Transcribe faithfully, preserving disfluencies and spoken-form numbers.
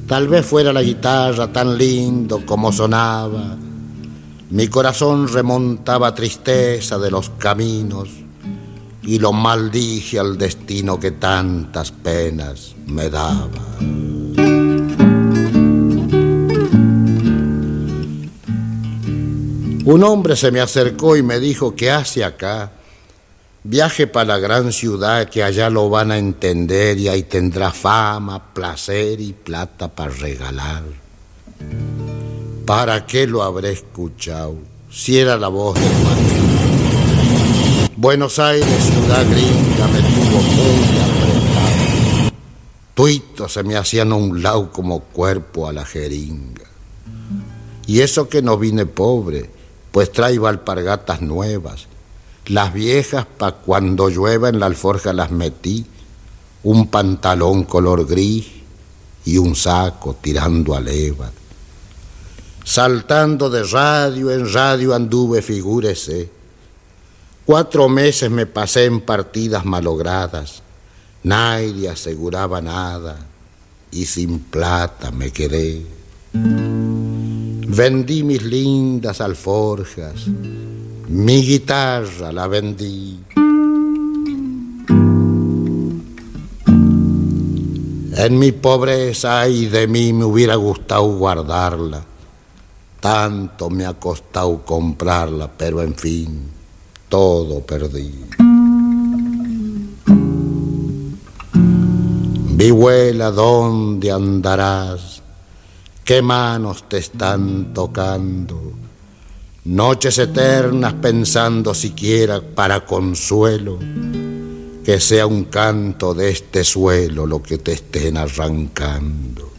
Tal vez fuera la guitarra tan lindo como sonaba, mi corazón remontaba tristeza de los caminos y lo maldije al destino que tantas penas me daba. Un hombre se me acercó y me dijo: ¿qué hace acá? Viaje para la gran ciudad, que allá lo van a entender y ahí tendrá fama, placer y plata para regalar. ¿Para qué lo habré escuchado si era la voz del marido? Buenos Aires, ciudad gringa, me tuvo muy apretado. Tuitos se me hacían a un lado como cuerpo a la jeringa. Y eso que no vine pobre, pues traigo alpargatas nuevas. Las viejas pa' cuando llueva en la alforja las metí, un pantalón color gris y un saco tirando a leva. Saltando de radio en radio anduve, figúrese. Cuatro meses me pasé en partidas malogradas, nadie aseguraba nada y sin plata me quedé. Vendí mis lindas alforjas, mi guitarra la vendí. En mi pobreza, ay de mí, me hubiera gustado guardarla. Tanto me ha costado comprarla, pero en fin, todo perdí. Vihuela, ¿dónde andarás? ¿Qué manos te están tocando? Noches eternas pensando siquiera para consuelo, que sea un canto de este suelo lo que te estén arrancando.